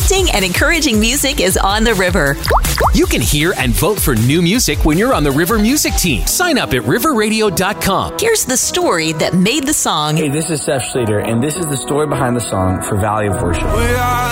uplifting and encouraging music is on the river. You can hear and vote for new music when you're on the River Music Team. Sign up at riverradio.com. Here's the story that made the song. Hey, this is Seth Schleter, and this is the story behind the song for Valley of Worship.